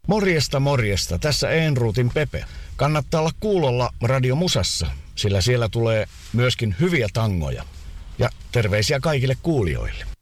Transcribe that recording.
Morjesta, morjesta. Tässä Enruutin Pepe. Kannattaa olla kuulolla Radio Musassa, sillä siellä tulee myöskin hyviä tangoja. Ja terveisiä kaikille kuulijoille.